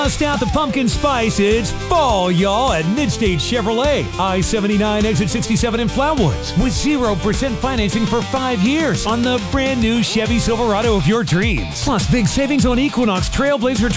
Bust out the pumpkin spice. It's fall, y'all, at Midstate Chevrolet. I-79 exit 67 in Flatwoods. With 0% financing for 5 years on the brand new Chevy Silverado of your dreams. Plus big savings on Equinox, Trailblazer,